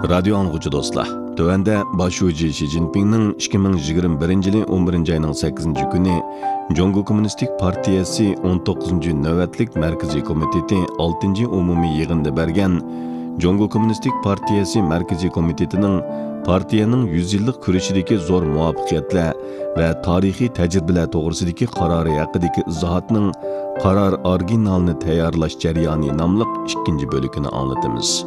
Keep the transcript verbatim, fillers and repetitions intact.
Radio anlıqçı dostlar. Tövende başucu Xi Jinping'nin ikki ming yigirma birinchi yili o'n birinchi ayning sakkizinchi kuni Jongo Kommunistik Partiyasi o'n to'qqizinchi navbatlik Markaziy komiteti oltinchi umumiy yig'inda bergan Jongo Kommunistik Partiyasi Markaziy komitetining partiyaning yuz yillik kurashidagi zo'r muvaffaqiyatlar va tarixiy tajribalar to'g'risidagi qarori haqidagi izohatning qaror originalini tayyorlash jarayoni nomli ikkinchi bo'ligini anglatamiz.